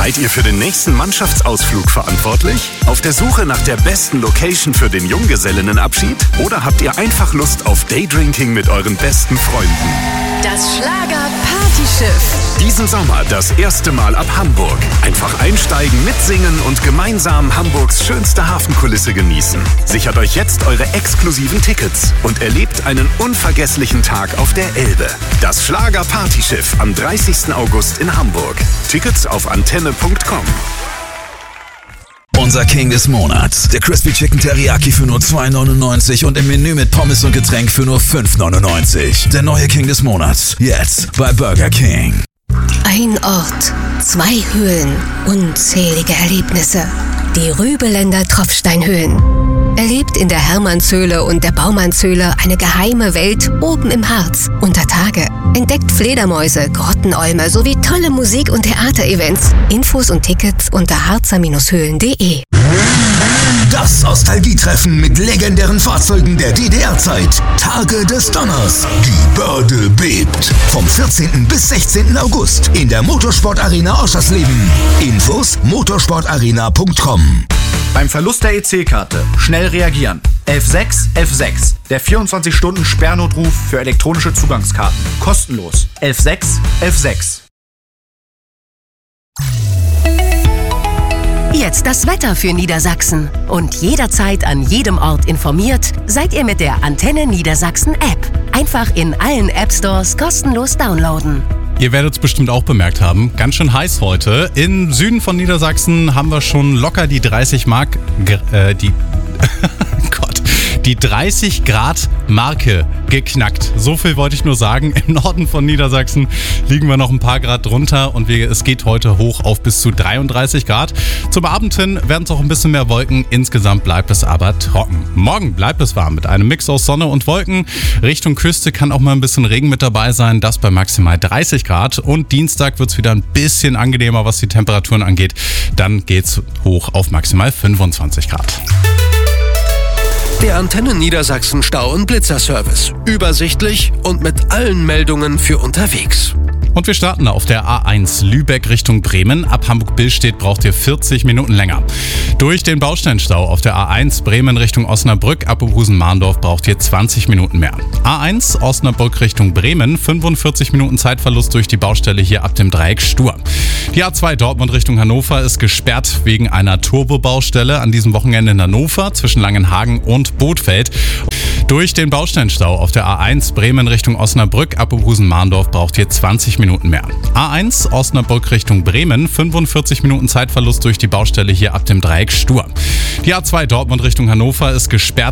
Seid ihr für den nächsten Mannschaftsausflug verantwortlich? Auf der Suche nach der besten Location für den Junggesellinnenabschied? Oder habt ihr einfach Lust auf Daydrinking mit euren besten Freunden? Das Schlager-Partyschiff. Diesen Sommer das erste Mal ab Hamburg. Einfach einsteigen, mitsingen und gemeinsam Hamburgs schönste Hafenkulisse genießen. Sichert euch jetzt eure exklusiven Tickets und erlebt einen unvergesslichen Tag auf der Elbe. Das Schlager-Partyschiff am 30. August in Hamburg. Tickets auf antenne.com. Unser King des Monats. Der Crispy Chicken Teriyaki für nur $2,99 und im Menü mit Pommes und Getränk für nur $5,99. Der neue King des Monats. Jetzt bei Burger King. Ein Ort, zwei Höhlen, unzählige Erlebnisse. Die Rübeländer Tropfsteinhöhen. Erlebt in der Hermannshöhle und der Baumannshöhle eine geheime Welt oben im Harz, unter Tage. Entdeckt Fledermäuse, Grottenolme sowie tolle Musik- und Theaterevents. Infos und Tickets unter harzer-höhlen.de. Das Nostalgietreffen mit legendären Fahrzeugen der DDR-Zeit. Tage des Donners. Die Börde bebt. Vom 14. bis 16. August in der Motorsportarena Oschersleben. Infos motorsportarena.com. Beim Verlust der EC-Karte schnell reagieren. 11611. Der 24-Stunden-Sperrnotruf für elektronische Zugangskarten. Kostenlos. 11611. Jetzt das Wetter für Niedersachsen. Und jederzeit an jedem Ort informiert, seid ihr mit der Antenne Niedersachsen App. Einfach in allen App-Stores kostenlos downloaden. Ihr werdet es bestimmt auch bemerkt haben, ganz schön heiß heute. Im Süden von Niedersachsen haben wir schon locker die 30 Grad Marke geknackt. So viel wollte ich nur sagen. Im Norden von Niedersachsen liegen wir noch ein paar Grad drunter und es geht heute hoch auf bis zu 33 Grad. Zum Abend hin werden es auch ein bisschen mehr Wolken. Insgesamt bleibt es aber trocken. Morgen bleibt es warm mit einem Mix aus Sonne und Wolken. Richtung Küste kann auch mal ein bisschen Regen mit dabei sein. Das bei maximal 30 Grad. Und Dienstag wird es wieder ein bisschen angenehmer, was die Temperaturen angeht. Dann geht es hoch auf maximal 25 Grad. Der Antenne Niedersachsen Stau- und Blitzerservice. Übersichtlich und mit allen Meldungen für unterwegs. Und wir starten auf der A1 Lübeck Richtung Bremen. Ab Hamburg-Billstedt braucht ihr 40 Minuten länger. Durch den Baustellenstau auf der A1 Bremen Richtung Osnabrück ab Oberhausen-Mahndorf braucht ihr 20 Minuten mehr. A1 Osnabrück Richtung Bremen, 45 Minuten Zeitverlust durch die Baustelle hier ab dem Dreieck Stur. Die A2 Dortmund Richtung Hannover ist gesperrt wegen einer Turbobaustelle an diesem Wochenende in Hannover zwischen Langenhagen und Bothfeld. Durch den Baustellenstau auf der A1 Bremen Richtung Osnabrück ab Oberhausen-Mahndorf braucht ihr 20 Minuten mehr. A1 Osnabrück Richtung Bremen, 45 Minuten Zeitverlust durch die Baustelle hier ab dem Dreieck Stur. Die A2 Dortmund Richtung Hannover ist gesperrt